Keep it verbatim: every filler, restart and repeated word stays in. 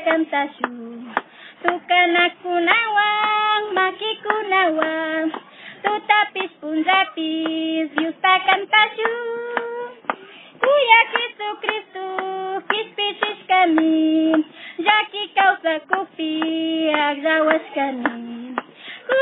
tasu. Tukan aku nawang, makiku nawang. Tu tapis pun rapis, yustakan tasu. Kuya Kristu Kristu, kis pisis kami. Jaki kau sakupi, agzawas kami.